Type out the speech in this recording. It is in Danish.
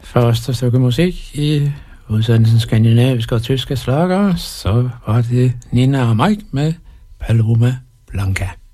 første stykke musik i udsendelsen skandinaviske og tyske slager, så var det Nina og Mike med Paloma Blanca.